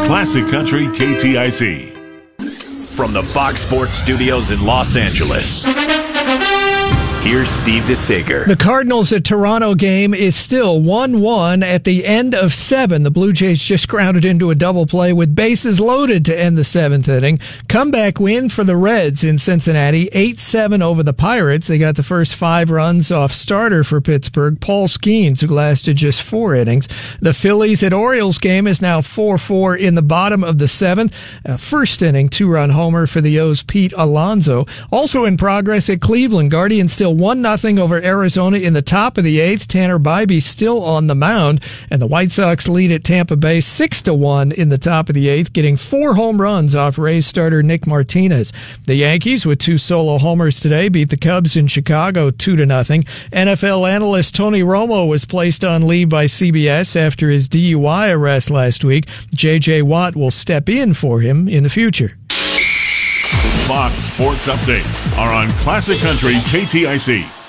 Classic Country KTIC. From the Fox Sports Studios in Los Angeles, here's Steve DeSager. The Cardinals-Toronto game is still 1-1 at the end of 7. The Blue Jays just grounded into a double play with bases loaded to end the 7th inning. Comeback win for the Reds in Cincinnati, 8-7 over the Pirates. They got the first 5 runs off starter for Pittsburgh, Paul Skeens, who lasted just 4 innings. The Phillies at Orioles game is now 4-4 in the bottom of the 7th. First inning, 2-run homer for the O's Pete Alonso. Also in progress at Cleveland, Guardians still 1-0 over Arizona in the top of the 8th. Tanner Bibee still on the mound, and the White Sox lead at Tampa Bay 6-1 in the top of the 8th, getting 4 home runs off Rays starter Nick Martinez. The Yankees, with 2 solo homers today, beat the Cubs in Chicago 2-0. NFL analyst Tony Romo was placed on leave by CBS after his DUI arrest last week. J.J. Watt will step in for him in the future. Fox Sports Updates are on Classic Country KTIC.